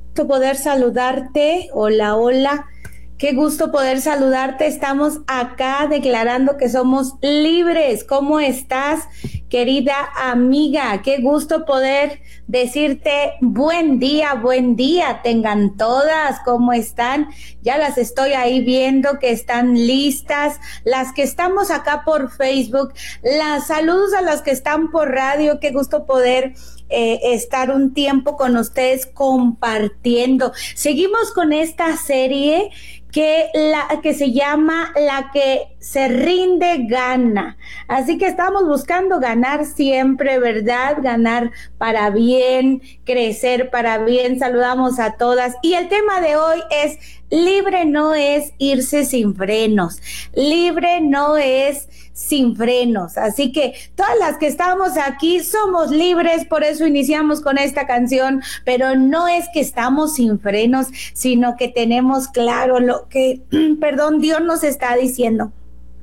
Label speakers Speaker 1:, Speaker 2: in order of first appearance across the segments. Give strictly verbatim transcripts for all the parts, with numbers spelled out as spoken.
Speaker 1: Gusto poder saludarte. Hola, hola. Qué gusto poder saludarte. Estamos acá declarando que somos libres. ¿Cómo estás, querida amiga? Qué gusto poder decirte buen día, buen día. Tengan todas. ¿Cómo están? Ya las estoy ahí viendo que están listas. Las que estamos acá por Facebook. Las saludos a las que están por radio. Qué gusto poder Eh, estar un tiempo con ustedes compartiendo. Seguimos con esta serie que la que se llama La que se rinde gana. Así que estamos buscando ganar siempre, ¿verdad? Ganar para bien, crecer para bien. Saludamos a todas. Y el tema de hoy es: libre no es irse sin frenos. Libre no es sin frenos. Así que todas las que estamos aquí somos libres, por eso iniciamos con esta canción, pero no es que estamos sin frenos, sino que tenemos claro lo que, perdón, Dios nos está diciendo.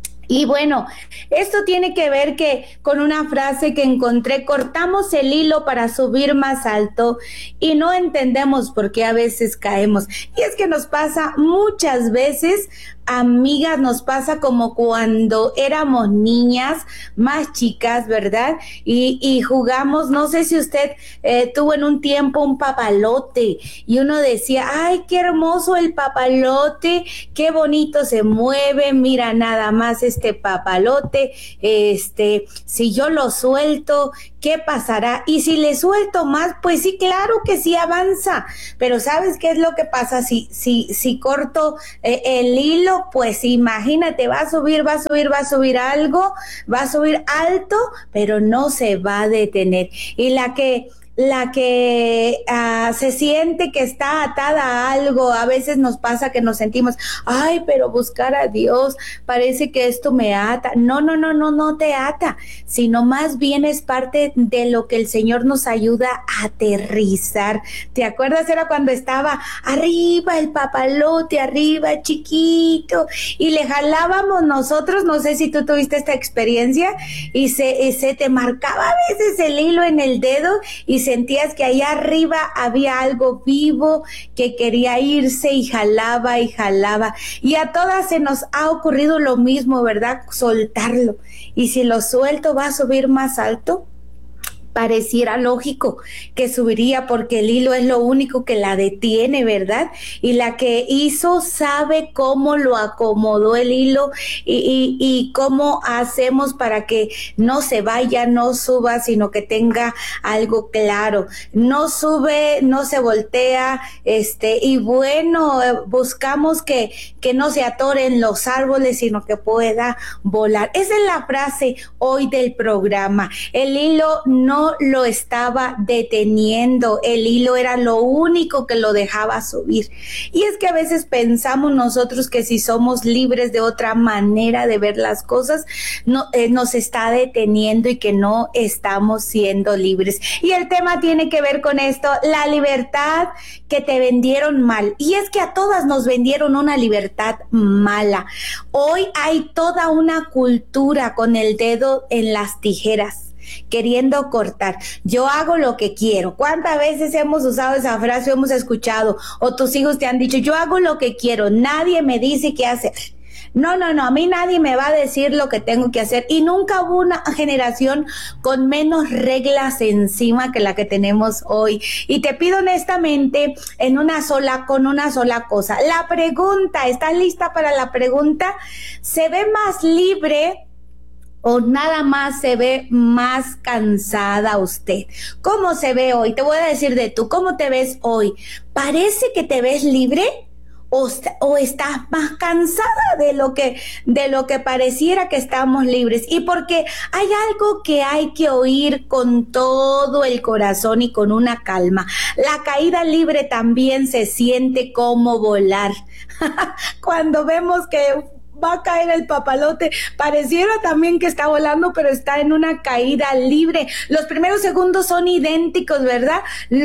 Speaker 1: Y bueno, esto tiene que ver que con una frase que encontré: cortamos el hilo para subir más alto y no entendemos por qué a veces caemos. Y es que nos pasa muchas veces, amigas, nos pasa como cuando éramos niñas, más chicas, ¿verdad? Y, y jugamos, no sé si usted eh, tuvo en un tiempo un papalote y uno decía: ay, qué hermoso el papalote, qué bonito se mueve, mira nada más este papalote, este, si yo lo suelto, ¿qué pasará? Y si le suelto más, pues sí, claro que sí avanza, pero ¿sabes qué es lo que pasa? Si, si, si corto eh, el hilo, pues imagínate, va a subir, va a subir, va a subir algo, va a subir alto, pero no se va a detener. Y la que la que uh, se siente que está atada a algo, a veces nos pasa que nos sentimos: ay, pero buscar a Dios, parece que esto me ata. No, no, no, no, no te ata, sino más bien es parte de lo que el Señor nos ayuda a aterrizar. ¿Te acuerdas? Era cuando estaba arriba el papalote, arriba chiquito, y le jalábamos nosotros, no sé si tú tuviste esta experiencia, y se, y se te marcaba a veces el hilo en el dedo, y sentías que allá arriba había algo vivo que quería irse y jalaba y jalaba. Y a todas se nos ha ocurrido lo mismo, ¿verdad? Soltarlo. Y si lo suelto, ¿va a subir más alto? Pareciera lógico que subiría, porque el hilo es lo único que la detiene, ¿verdad? Y la que hizo sabe cómo lo acomodó el hilo y, y, y cómo hacemos para que no se vaya, no suba, sino que tenga algo claro. No sube, no se voltea, este, y bueno, buscamos que, que no se atoren los árboles, sino que pueda volar. Esa es la frase hoy del programa. El hilo no lo estaba deteniendo, el hilo era lo único que lo dejaba subir. Y es que a veces pensamos nosotros que si somos libres de otra manera de ver las cosas, no, eh, nos está deteniendo y que no estamos siendo libres. Y el tema tiene que ver con esto: la libertad que te vendieron mal. Y es que a todas nos vendieron una libertad mala. Hoy hay toda una cultura con el dedo en las tijeras, queriendo cortar. Yo hago lo que quiero. ¿Cuántas veces hemos usado esa frase, hemos escuchado, o tus hijos te han dicho: yo hago lo que quiero, nadie me dice qué hacer? No, no, no, a mí nadie me va a decir lo que tengo que hacer. Y nunca hubo una generación con menos reglas encima que la que tenemos hoy. Y te pido honestamente, en una sola, con una sola cosa, la pregunta, ¿estás lista para la pregunta? ¿Se ve más libre o nada más se ve más cansada usted? ¿Cómo se ve hoy? Te voy a decir de tú, ¿cómo te ves hoy? ¿Parece que te ves libre? O, o estás más cansada de lo que de lo que pareciera que estamos libres? Y porque hay algo que hay que oír con todo el corazón y con una calma: la caída libre también se siente como volar. Cuando vemos que va a caer el papalote. Pareciera también que está volando, pero está en una caída libre. Los primeros segundos son idénticos, ¿verdad?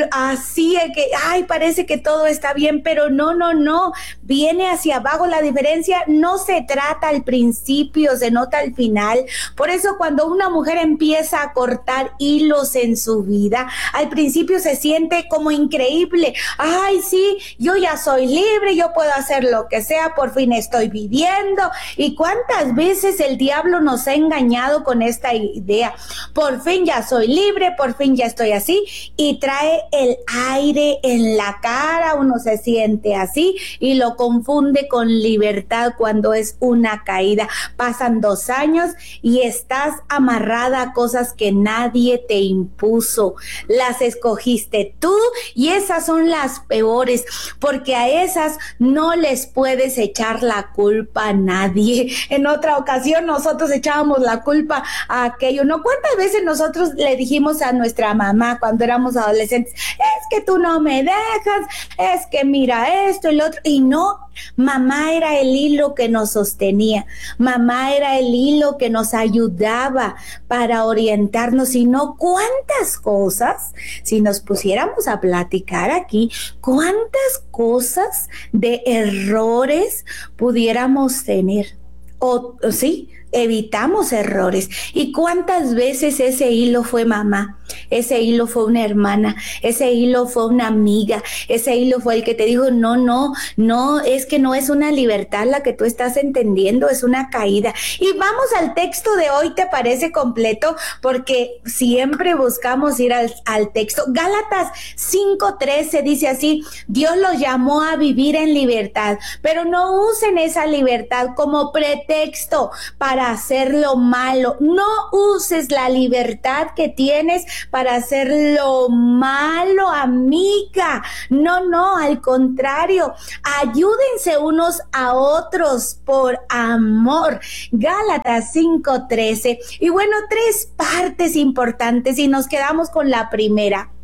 Speaker 1: Así es que, ay, parece que todo está bien, pero no, no, no. Viene hacia abajo. La diferencia no se trata al principio, se nota al final. Por eso cuando una mujer empieza a cortar hilos en su vida, al principio se siente como increíble. Ay, sí, yo ya soy libre, yo puedo hacer lo que sea, por fin estoy viviendo. ¿Y cuántas veces el diablo nos ha engañado con esta idea? Por fin ya soy libre, por fin ya estoy así, y trae el aire en la cara, uno se siente así y lo confunde con libertad cuando es una caída. Pasan dos años y estás amarrada a cosas que nadie te impuso, las escogiste tú y esas son las peores, porque a esas no les puedes echar la culpa a nadie. En otra ocasión nosotros echábamos la culpa a aquello, ¿no? ¿Cuántas veces nosotros le dijimos a nuestra mamá cuando éramos adolescentes, es que tú no me dejas, es que mira esto y lo otro? Y no, mamá era el hilo que nos sostenía, mamá era el hilo que nos ayudaba para orientarnos. Y no, cuántas cosas, si nos pusiéramos a platicar aquí, cuántas cosas de errores pudiéramos tener, o sí, evitamos errores. Y cuántas veces ese hilo fue mamá, ese hilo fue una hermana, ese hilo fue una amiga, ese hilo fue el que te dijo, no, no, no, es que no es una libertad la que tú estás entendiendo, es una caída. Y vamos al texto de hoy, ¿te parece completo? Porque siempre buscamos ir al, al texto. Gálatas cinco trece dice así, Dios los llamó a vivir en libertad, pero no usen esa libertad como pretexto para hacer lo malo. No uses la libertad que tienes para hacer lo malo, amiga. No, no, al contrario, ayúdense unos a otros por amor. Gálatas cinco trece. Y bueno, tres partes importantes y nos quedamos con la primera.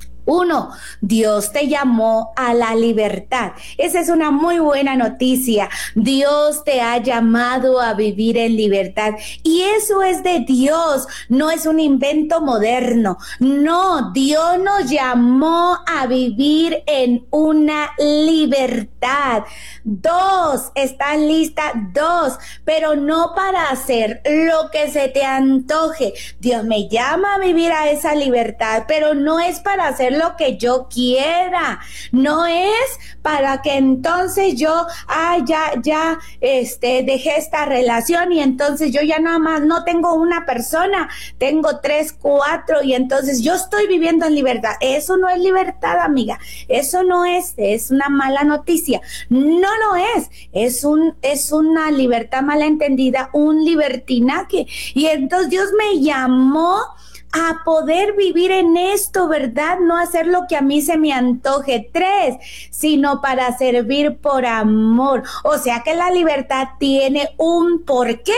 Speaker 1: Uno, Dios te llamó a la libertad. Esa es una muy buena noticia. Dios te ha llamado a vivir en libertad. Y eso es de Dios, no es un invento moderno. No, Dios nos llamó a vivir en una libertad. Dos, ¿estás lista? Dos, pero no para hacer lo que se te antoje. Dios me llama a vivir a esa libertad, pero no es para hacer lo que yo quiera, no es para que entonces yo, ah, ya, ya, este, dejé esta relación y entonces yo ya nada más no tengo una persona, tengo tres, cuatro y entonces yo estoy viviendo en libertad. Eso no es libertad, amiga, eso no es, es una mala noticia, no lo es, es un, es una libertad mal entendida, un libertinaje. Y entonces Dios me llamó a poder vivir en esto, ¿verdad? No hacer lo que a mí se me antoje. Tres, sino para servir por amor. O sea que la libertad tiene un porqué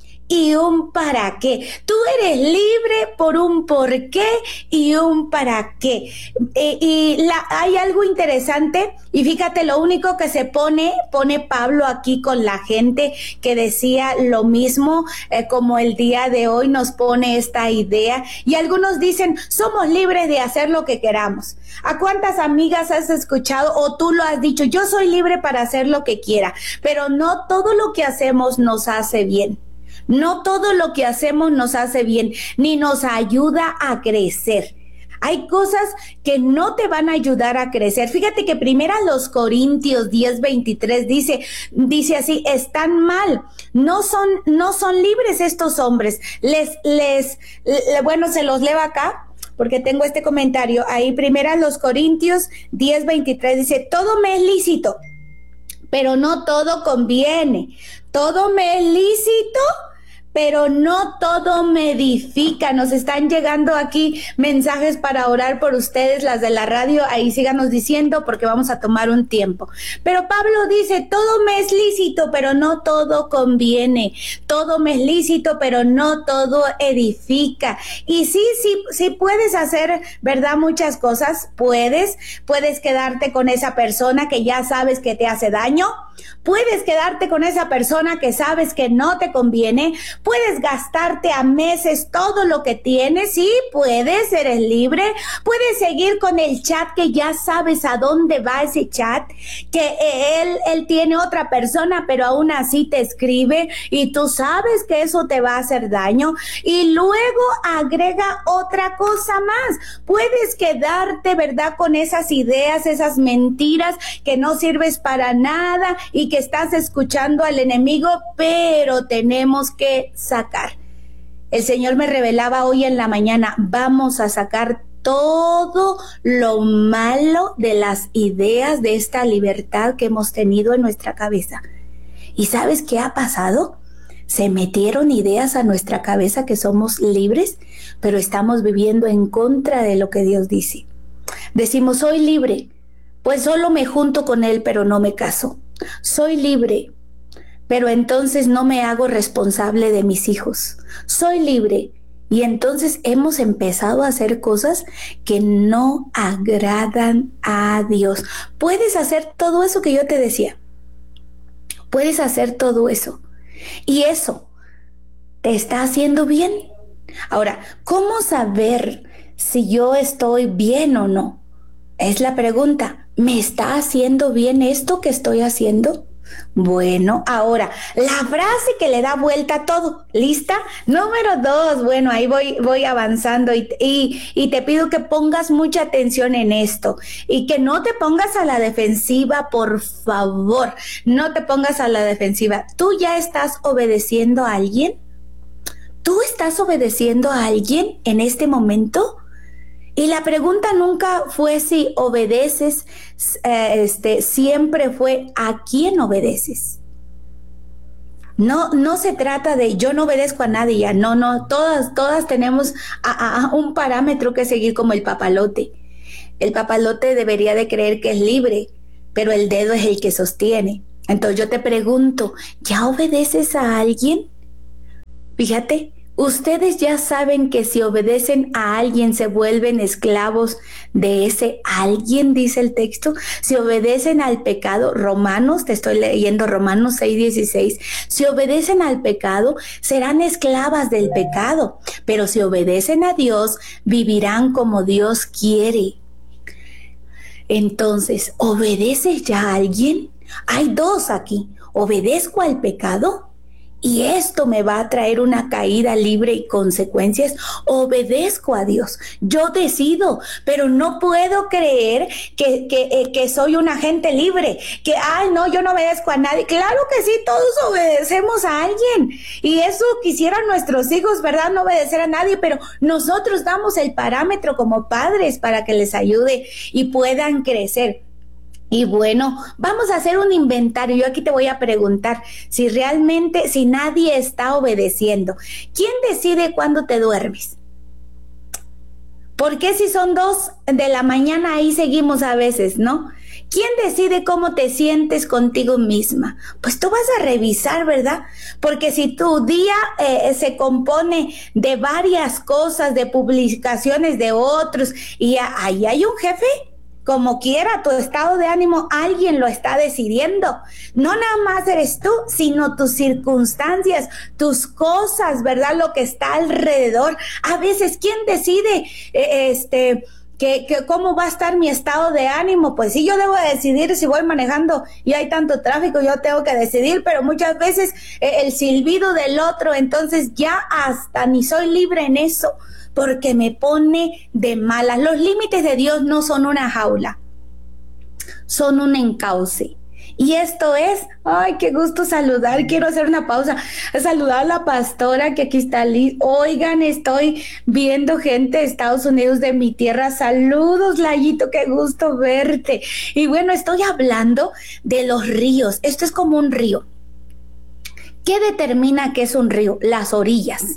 Speaker 1: y un para qué. Tú eres libre por un por qué y un para qué. Eh, y la, hay algo interesante, y fíjate, lo único que se pone, pone Pablo aquí con la gente que decía lo mismo, eh, como el día de hoy nos pone esta idea, y algunos dicen, somos libres de hacer lo que queramos. ¿A cuántas amigas has escuchado o tú lo has dicho? Yo soy libre para hacer lo que quiera, pero no todo lo que hacemos nos hace bien. No todo lo que hacemos nos hace bien, ni nos ayuda a crecer. Hay cosas que no te van a ayudar a crecer. Fíjate que primera los Corintios diez veintitrés dice, dice así, están mal, no son, no son libres estos hombres. Les, les, le, bueno, se los leo acá, porque tengo este comentario. Ahí primera los Corintios diez veintitrés dice, todo me es lícito, pero no todo conviene. Todo me es lícito, pero no todo me edifica. Nos están llegando aquí mensajes para orar por ustedes, las de la radio, ahí síganos diciendo porque vamos a tomar un tiempo. Pero Pablo dice, todo me es lícito, pero no todo conviene. Todo me es lícito, pero no todo edifica. Y sí, sí, sí puedes hacer, ¿verdad? Muchas cosas, puedes, puedes quedarte con esa persona que ya sabes que te hace daño. Puedes quedarte con esa persona que sabes que no te conviene. Puedes gastarte a meses todo lo que tienes. Sí, puedes, eres libre. Puedes seguir con el chat que ya sabes a dónde va ese chat, que él, él tiene otra persona, pero aún así te escribe y tú sabes que eso te va a hacer daño. Y luego agrega otra cosa más. Puedes quedarte, ¿verdad?, con esas ideas, esas mentiras que no sirves para nada y que estás escuchando al enemigo, pero tenemos que sacar. El Señor me revelaba hoy en la mañana, vamos a sacar todo lo malo de las ideas de esta libertad que hemos tenido en nuestra cabeza. ¿Y sabes qué ha pasado? Se metieron ideas a nuestra cabeza que somos libres, pero estamos viviendo en contra de lo que Dios dice. Decimos, soy libre, pues solo me junto con él, pero no me caso. Soy libre, pero entonces no me hago responsable de mis hijos. Soy libre, y entonces hemos empezado a hacer cosas que no agradan a Dios. Puedes hacer todo eso que yo te decía. Puedes hacer todo eso. Y eso te está haciendo bien. Ahora, ¿cómo saber si yo estoy bien o no? Es la pregunta. ¿Me está haciendo bien esto que estoy haciendo? Bueno, ahora, la frase que le da vuelta a todo. ¿Lista? Número dos. Bueno, ahí voy, voy avanzando y, y, y te pido que pongas mucha atención en esto y que no te pongas a la defensiva, por favor. No te pongas a la defensiva. ¿Tú ya estás obedeciendo a alguien? ¿Tú estás obedeciendo a alguien en este momento? Y la pregunta nunca fue si obedeces, eh, este, siempre fue ¿a quién obedeces? No, no se trata de yo no obedezco a nadie, ya, no, no, todas, todas tenemos a, a, a un parámetro que seguir como el papalote. El papalote debería de creer que es libre, pero el dedo es el que sostiene. Entonces yo te pregunto, ¿ya obedeces a alguien? Fíjate. Ustedes ya saben que si obedecen a alguien se vuelven esclavos de ese alguien, dice el texto. Si obedecen al pecado, Romanos, te estoy leyendo Romanos seis dieciséis, si obedecen al pecado, serán esclavas del pecado. Pero si obedecen a Dios, vivirán como Dios quiere. Entonces, ¿obedeces ya a alguien? Hay dos aquí. ¿Obedezco al pecado? Y esto me va a traer una caída libre y consecuencias. Obedezco a Dios. Yo decido, pero no puedo creer que, que, eh, que soy un agente libre. Que, ay, no, yo no obedezco a nadie. Claro que sí, todos obedecemos a alguien. Y eso quisieran nuestros hijos, ¿verdad? No obedecer a nadie, pero nosotros damos el parámetro como padres para que les ayude y puedan crecer. Y bueno, vamos a hacer un inventario. Yo aquí te voy a preguntar si realmente, si nadie está obedeciendo. ¿Quién decide cuándo te duermes? ¿Por qué si son dos de la mañana ahí seguimos a veces, no? ¿Quién decide cómo te sientes contigo misma? Pues tú vas a revisar, ¿verdad? Porque si tu día eh, se compone de varias cosas, de publicaciones de otros, y ahí hay un jefe, como quiera, tu estado de ánimo, alguien lo está decidiendo. No nada más eres tú, sino tus circunstancias, tus cosas, ¿verdad? Lo que está alrededor. A veces, ¿quién decide eh, este, que, que cómo va a estar mi estado de ánimo? Pues sí, yo debo decidir si voy manejando y hay tanto tráfico, yo tengo que decidir, pero muchas veces eh, el silbido del otro, entonces ya hasta ni soy libre en eso, porque me pone de malas. Los límites de Dios no son una jaula, son un encauce. Y esto es, ay, qué gusto saludar, quiero hacer una pausa, saludar a la pastora que aquí está Liz. Oigan, estoy viendo gente de Estados Unidos, de mi tierra. Saludos, Layito, qué gusto verte. Y bueno, estoy hablando de los ríos. Esto es como un río. ¿Qué determina qué es un río? Las orillas.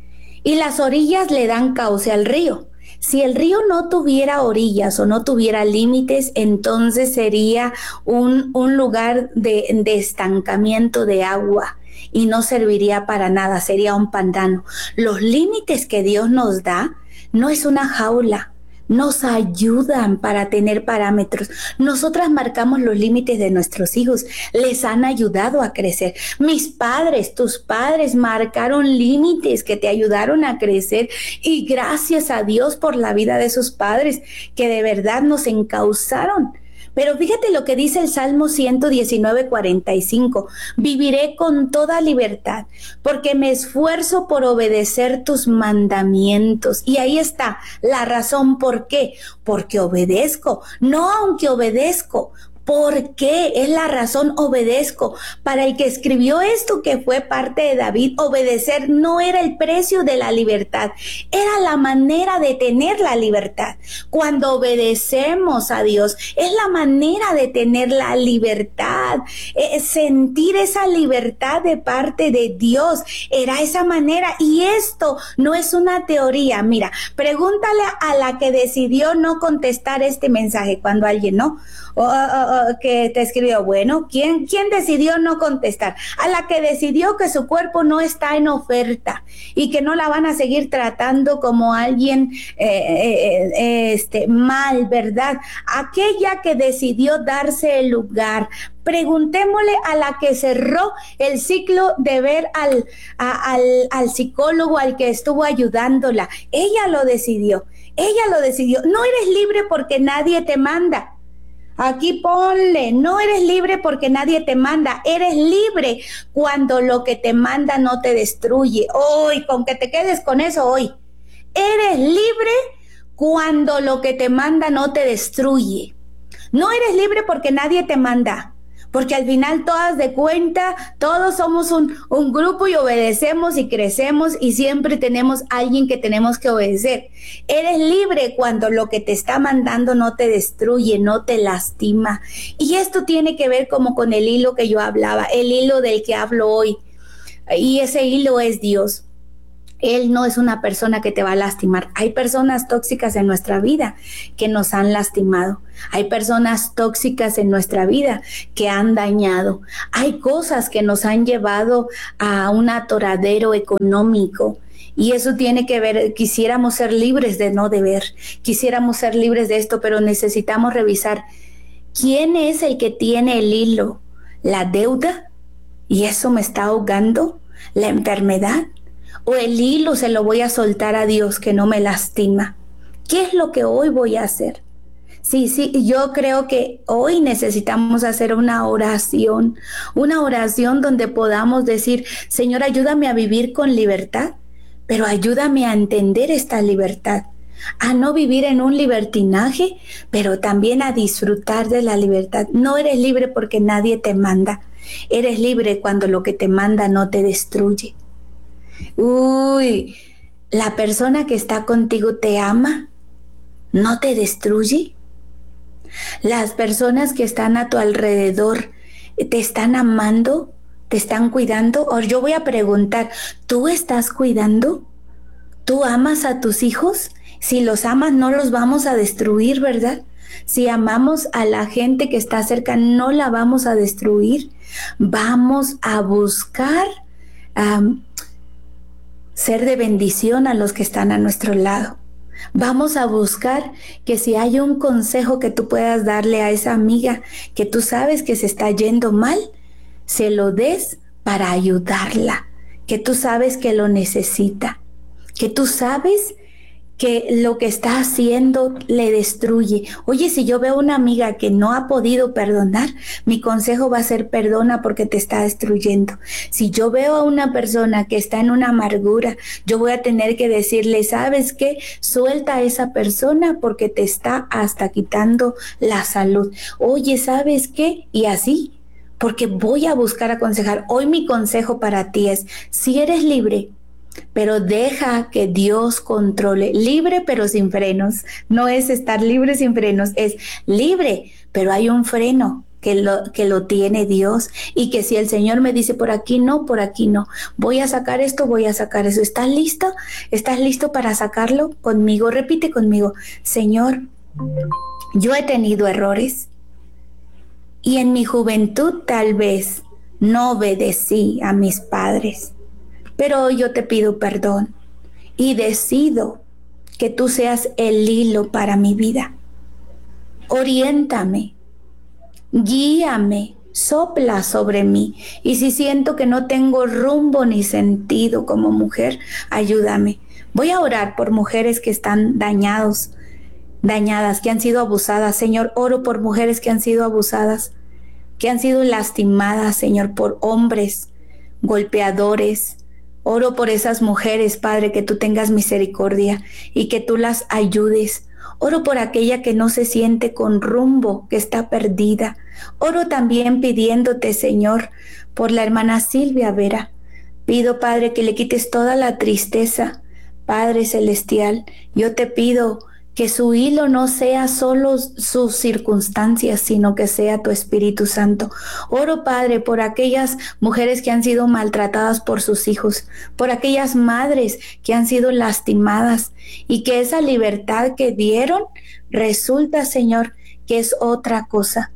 Speaker 1: Y las orillas le dan cauce al río. Si el río no tuviera orillas o no tuviera límites, entonces sería un, un lugar de, de estancamiento de agua y no serviría para nada, sería un pantano. Los límites que Dios nos da no es una jaula, nos ayudan para tener parámetros. Nosotras marcamos los límites de nuestros hijos, les han ayudado a crecer. Mis padres, tus padres marcaron límites que te ayudaron a crecer y gracias a Dios por la vida de sus padres que de verdad nos encauzaron. Pero fíjate lo que dice el Salmo ciento diecinueve, cuarenta y cinco. Viviré con toda libertad, porque me esfuerzo por obedecer tus mandamientos. Y ahí está la razón por qué. Porque obedezco, no aunque obedezco. ¿Por qué? Es la razón, obedezco. Para el que escribió esto, que fue parte de David, obedecer no era el precio de la libertad, era la manera de tener la libertad. Cuando obedecemos a Dios, es la manera de tener la libertad, eh, sentir esa libertad de parte de Dios, era esa manera. Y esto no es una teoría. Mira, pregúntale a la que decidió no contestar este mensaje cuando alguien no, o, o, o que te escribió, bueno, ¿quién, ¿quién decidió no contestar? A la que decidió que su cuerpo no está en oferta y que no la van a seguir tratando como alguien eh, eh, este, mal, ¿verdad? Aquella que decidió darse el lugar. Preguntémosle a la que cerró el ciclo de ver al, a, al, al psicólogo, al que estuvo ayudándola. Ella lo decidió, ella lo decidió. No eres libre porque nadie te manda. Aquí ponle, no eres libre porque nadie te manda, eres libre cuando lo que te manda no te destruye. Hoy, con que te quedes con eso hoy. Eres libre cuando lo que te manda no te destruye. No eres libre porque nadie te manda. Porque al final todas de cuenta, todos somos un, un grupo y obedecemos y crecemos y siempre tenemos a alguien que tenemos que obedecer. Eres libre cuando lo que te está mandando no te destruye, no te lastima. Y esto tiene que ver como con el hilo que yo hablaba, el hilo del que hablo hoy. Y ese hilo es Dios. Él no es una persona que te va a lastimar. Hay personas tóxicas en nuestra vida que nos han lastimado. Hay personas tóxicas en nuestra vida que han dañado. Hay cosas que nos han llevado a un atoradero económico. Y eso tiene que ver, quisiéramos ser libres de no deber. Quisiéramos ser libres de esto, pero necesitamos revisar quién es el que tiene el hilo. ¿La deuda? ¿Y eso me está ahogando? ¿La enfermedad? ¿O el hilo se lo voy a soltar a Dios que no me lastima? ¿Qué es lo que hoy voy a hacer? Sí, sí, yo creo que hoy necesitamos hacer una oración, una oración donde podamos decir, Señor, ayúdame a vivir con libertad, pero ayúdame a entender esta libertad, a no vivir en un libertinaje, pero también a disfrutar de la libertad. No eres libre porque nadie te manda, eres libre cuando lo que te manda no te destruye. Uy, la persona que está contigo te ama, no te destruye. Las personas que están a tu alrededor te están amando, te están cuidando. O yo voy a preguntar, ¿tú estás cuidando? ¿Tú amas a tus hijos? Si los amas, no los vamos a destruir, ¿verdad? Si amamos a la gente que está cerca, no la vamos a destruir. Vamos a buscar um, ser de bendición a los que están a nuestro lado. Vamos a buscar que si hay un consejo que tú puedas darle a esa amiga que tú sabes que se está yendo mal, se lo des para ayudarla, que tú sabes que lo necesita, que tú sabes que lo que está haciendo le destruye. Oye, si yo veo una amiga que no ha podido perdonar, mi consejo va a ser perdona porque te está destruyendo. Si yo veo a una persona que está en una amargura, yo voy a tener que decirle, ¿sabes qué? Suelta a esa persona porque te está hasta quitando la salud. Oye, ¿sabes qué? Y así, porque voy a buscar aconsejar. Hoy mi consejo para ti es, si eres libre, pero deja que Dios controle. Libre pero sin frenos. No es estar libre sin frenos, es libre, pero hay un freno. que lo, que lo tiene Dios, y que si el Señor me dice por aquí no, por aquí no, voy a sacar esto, voy a sacar eso. ¿Estás listo? ¿Estás listo para sacarlo conmigo? Repite conmigo: Señor, yo he tenido errores y en mi juventud tal vez no obedecí a mis padres, pero hoy yo te pido perdón y decido que tú seas el hilo para mi vida. Oriéntame, guíame, sopla sobre mí, y si siento que no tengo rumbo ni sentido como mujer, ayúdame. Voy a orar por mujeres que están dañados, dañadas, que han sido abusadas. Señor, oro por mujeres que han sido abusadas, que han sido lastimadas, Señor, por hombres golpeadores. Oro por esas mujeres, Padre, que tú tengas misericordia y que tú las ayudes. Oro por aquella que no se siente con rumbo, que está perdida. Oro también pidiéndote, Señor, por la hermana Silvia Vera. Pido, Padre, que le quites toda la tristeza. Padre celestial, yo te pido que su hilo no sea solo sus circunstancias, sino que sea tu Espíritu Santo. Oro, Padre, por aquellas mujeres que han sido maltratadas por sus hijos, por aquellas madres que han sido lastimadas, y que esa libertad que dieron resulta, Señor, que es otra cosa.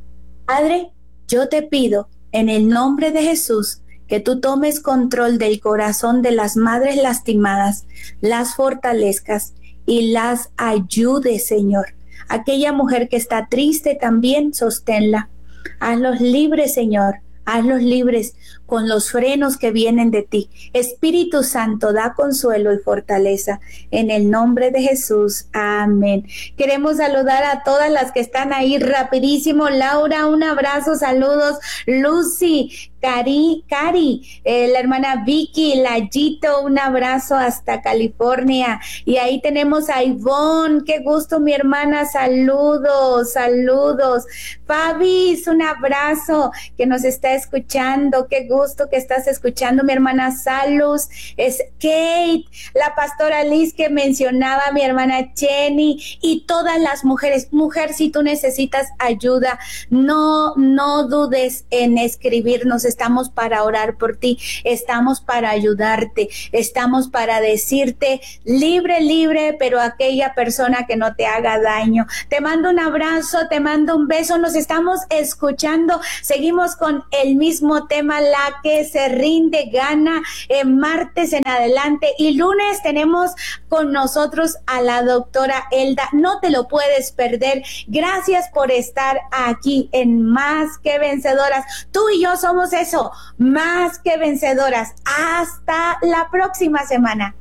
Speaker 1: Padre, yo te pido en el nombre de Jesús que tú tomes control del corazón de las madres lastimadas, las fortalezcas y las ayudes, Señor. Aquella mujer que está triste también, sosténla. Hazlos libres, Señor. Hazlos libres con los frenos que vienen de ti. Espíritu Santo, da consuelo y fortaleza. En el nombre de Jesús. Amén. Queremos saludar a todas las que están ahí rapidísimo. Laura, un abrazo, saludos. Lucy, Cari, Cari, eh, la hermana Vicky, Layito, un abrazo hasta California. Y ahí tenemos a Ivonne, qué gusto mi hermana, saludos, saludos. Fabis, un abrazo que nos está escuchando, qué gusto que estás escuchando mi hermana Salus. Es Kate, la pastora Liz que mencionaba, mi hermana Jenny y todas las mujeres. Mujer, si tú necesitas ayuda, no, no dudes en escribirnos. Estamos para orar por ti, estamos para ayudarte, estamos para decirte libre, libre, pero aquella persona que no te haga daño. Te mando un abrazo, te mando un beso, nos estamos escuchando, seguimos con el mismo tema, la que se rinde gana, en martes en adelante, y lunes tenemos con nosotros a la doctora Elda, no te lo puedes perder. Gracias por estar aquí en Más que Vencedoras. Tú y yo somos eso, más que vencedoras. Hasta la próxima semana.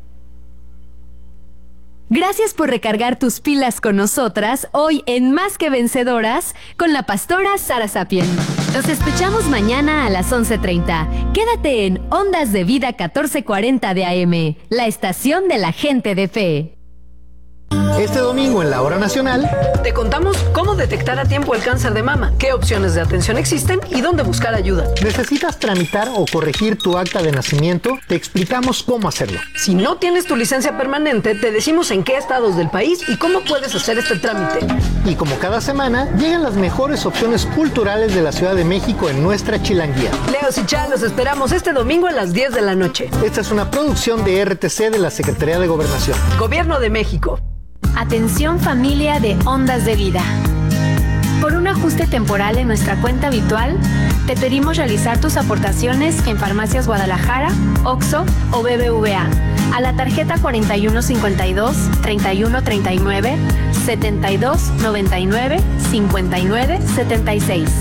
Speaker 2: Gracias por recargar tus pilas con nosotras hoy en Más que Vencedoras con la pastora Sara Sapien. Nos escuchamos mañana a las once treinta. Quédate en Ondas de Vida catorce cuarenta de A M, la estación de la gente de fe.
Speaker 3: Este domingo en la Hora Nacional
Speaker 4: te contamos cómo detectar a tiempo el cáncer de mama, qué opciones de atención existen y dónde buscar ayuda.
Speaker 3: ¿Necesitas tramitar o corregir tu acta de nacimiento? Te explicamos cómo hacerlo.
Speaker 4: Si no tienes tu licencia permanente, te decimos en qué estados del país y cómo puedes hacer este trámite.
Speaker 3: Y como cada semana, llegan las mejores opciones culturales de la Ciudad de México en nuestra Chilanguía.
Speaker 4: Leos y Chá, los esperamos este domingo a las diez de la noche.
Speaker 3: Esta es una producción de R T C de la Secretaría de Gobernación.
Speaker 4: Gobierno de México.
Speaker 2: Atención familia de Ondas de Vida. Por un ajuste temporal en nuestra cuenta habitual, te pedimos realizar tus aportaciones en Farmacias Guadalajara, Oxxo o B B V A a la tarjeta cuarenta y uno cincuenta y dos, treinta y uno treinta y nueve, setenta y dos noventa y nueve, cincuenta y nueve setenta y seis.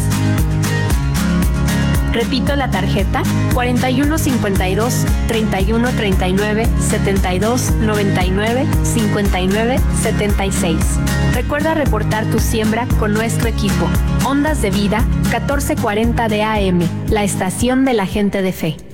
Speaker 2: Repito la tarjeta cuarenta y uno cincuenta y dos, treinta y uno treinta y nueve, setenta y dos noventa y nueve, cincuenta y nueve setenta y seis. Recuerda reportar tu siembra con nuestro equipo. Ondas de Vida catorce cuarenta de A M, la estación de la gente de fe.